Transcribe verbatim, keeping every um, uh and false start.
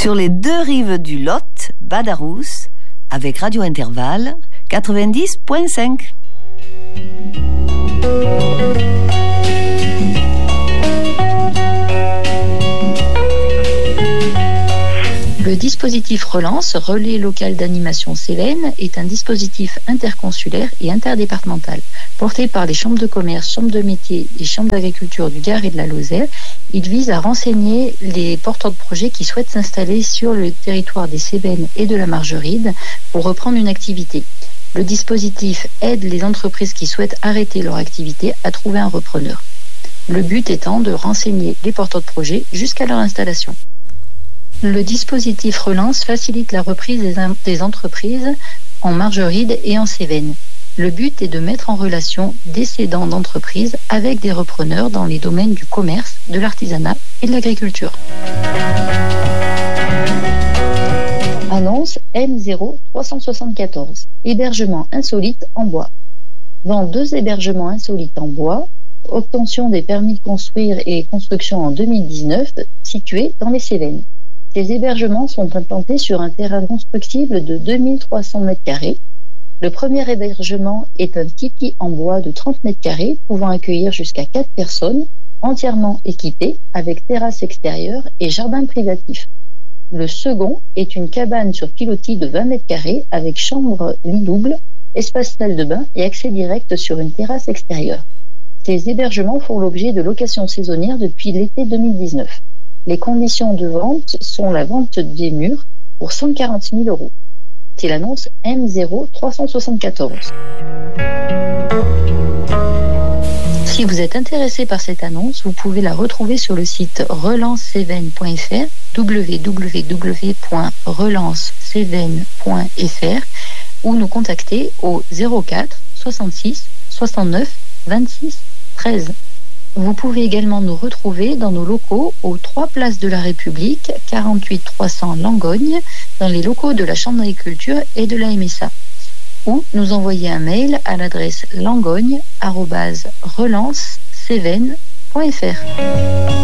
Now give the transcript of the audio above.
sur les deux rives du Lot, Badarous, avec Radio Intervalle quatre-vingt-dix virgule cinq. Le dispositif Relance, relais local d'animation Cévennes, est un dispositif interconsulaire et interdépartemental. Porté par les chambres de commerce, chambres de métiers et chambres d'agriculture du Gard et de la Lozère, il vise à renseigner les porteurs de projets qui souhaitent s'installer sur le territoire des Cévennes et de la Margeride pour reprendre une activité. Le dispositif aide les entreprises qui souhaitent arrêter leur activité à trouver un repreneur. Le but étant de renseigner les porteurs de projets jusqu'à leur installation. Le dispositif Relance facilite la reprise des, in- des entreprises en Margeride et en Cévennes. Le but est de mettre en relation des cédants d'entreprises avec des repreneurs dans les domaines du commerce, de l'artisanat et de l'agriculture. Annonce M zéro trois cent soixante-quatorze. Hébergement insolite en bois. Vend deux hébergements insolites en bois. Obtention des permis de construire et construction en deux mille dix-neuf, situés dans les Cévennes. Ces hébergements sont implantés sur un terrain constructible de deux mille trois cents mètres carrés. Le premier hébergement est un tipi en bois de trente mètres carrés pouvant accueillir jusqu'à quatre personnes, entièrement équipé avec terrasse extérieure et jardin privatif. Le second est une cabane sur pilotis de vingt mètres carrés avec chambre lit double, espace salle de bain et accès direct sur une terrasse extérieure. Ces hébergements font l'objet de locations saisonnières depuis l'été deux mille dix-neuf. Les conditions de vente sont la vente des murs pour cent quarante mille euros. C'est l'annonce M zéro trois cent soixante-quatorze. Si vous êtes intéressé par cette annonce, vous pouvez la retrouver sur le site relance cévennes point f r, w w w point relance cévennes point f r, ou nous contacter au zéro quatre soixante-six soixante-neuf vingt-six treize. Vous pouvez également nous retrouver dans nos locaux aux trois places de la République, quarante-huit trois cents Langogne, dans les locaux de la Chambre d'agriculture et de la M S A. Ou nous envoyer un mail à l'adresse langogne arobase relance cévennes point f r.